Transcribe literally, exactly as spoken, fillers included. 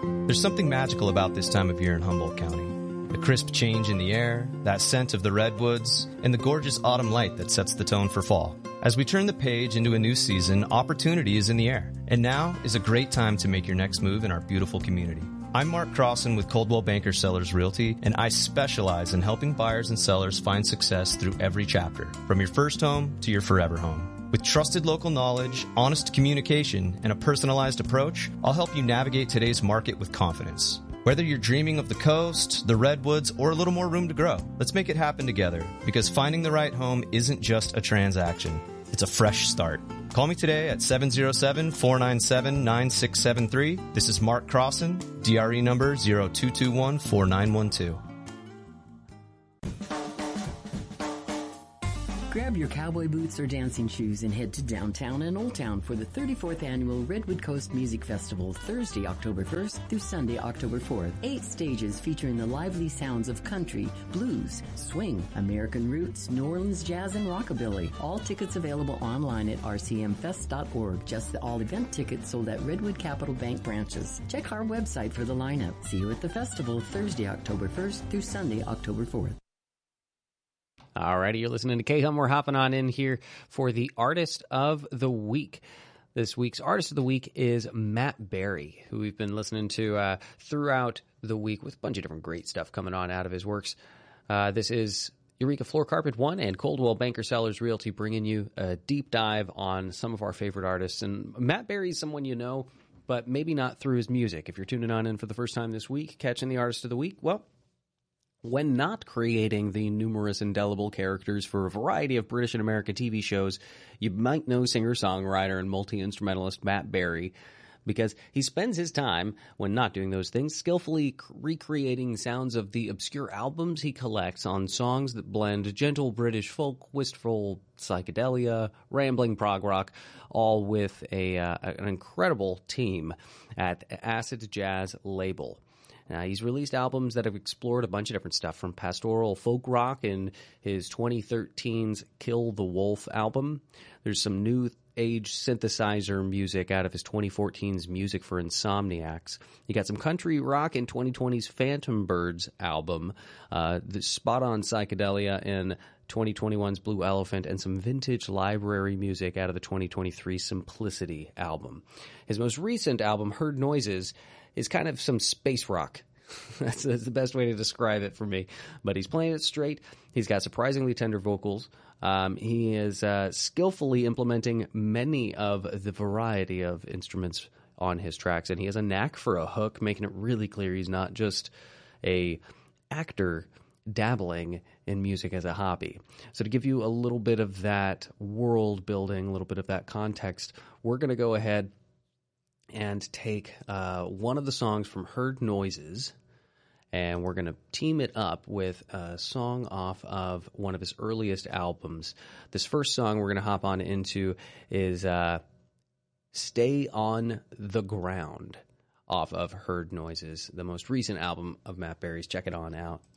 There's something magical about this time of year in Humboldt County. The crisp change in the air, that scent of the redwoods, and the gorgeous autumn light that sets the tone for fall. As we turn the page into a new season, opportunity is in the air. And now is a great time to make your next move in our beautiful community. I'm Mark Crossan with Coldwell Banker Sellers Realty, and I specialize in helping buyers and sellers find success through every chapter, from your first home to your forever home. With trusted local knowledge, honest communication, and a personalized approach, I'll help you navigate today's market with confidence. Whether you're dreaming of the coast, the redwoods, or a little more room to grow, let's make it happen together, because finding the right home isn't just a transaction. It's a fresh start. Call me today at seven oh seven, four nine seven, nine six seven three. This is Mark Crossan, D R E number zero two two one, four nine one two. Grab your cowboy boots or dancing shoes and head to downtown and Old Town for the thirty-fourth Annual Redwood Coast Music Festival, Thursday, October first through Sunday, October fourth. Eight stages featuring the lively sounds of country, blues, swing, American roots, New Orleans jazz, and rockabilly. All tickets available online at r c m fest dot org. Just the all-event tickets sold at Redwood Capital Bank branches. Check our website for the lineup. See you at the festival, Thursday, October first through Sunday, October fourth. Alrighty, you're listening to K-Hum. We're hopping on in here for the Artist of the Week. This week's Artist of the Week is Matt Berry, who we've been listening to uh, throughout the week with a bunch of different great stuff coming on out of his works. Uh, this is Eureka Floor Carpet One and Coldwell Banker Sellers Realty bringing you a deep dive on some of our favorite artists. And Matt Berry is someone you know, but maybe not through his music. If you're tuning on in for the first time this week, catching the Artist of the Week, well, when not creating the numerous indelible characters for a variety of British and American T V shows, you might know singer-songwriter and multi-instrumentalist Matt Berry, because he spends his time, when not doing those things, skillfully recreating sounds of the obscure albums he collects on songs that blend gentle British folk, wistful psychedelia, rambling prog rock, all with a uh, an incredible team at Acid Jazz label. Now, he's released albums that have explored a bunch of different stuff, from pastoral folk rock in his twenty thirteen's Kill the Wolf album. There's some new age synthesizer music out of his twenty fourteen's Music for Insomniacs. You got some country rock in twenty twenty's Phantom Birds album, uh, the spot-on psychedelia in twenty twenty-one's Blue Elephant, and some vintage library music out of the twenty twenty-three Simplicity album. His most recent album, Heard Noises, is kind of some space rock. that's, that's the best way to describe it for me. But he's playing it straight. He's got surprisingly tender vocals. Um, he is uh, skillfully implementing many of the variety of instruments on his tracks, and he has a knack for a hook, making it really clear he's not just a actor dabbling in music as a hobby. So to give you a little bit of that world building, a little bit of that context, we're going to go ahead and take uh, one of the songs from Heard Noises, and we're going to team it up with a song off of one of his earliest albums. This first song we're going to hop on into is uh, Stay on the Ground, off of Heard Noises, the most recent album of Matt Berry's. Check it on out.